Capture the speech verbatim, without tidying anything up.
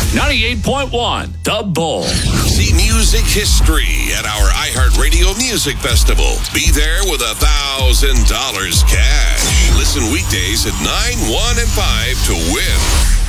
ninety-eight point one, The Bull. See music history at our iHeartRadio Music Festival. Be there with a thousand dollars cash. Listen weekdays at nine, one, and five to win.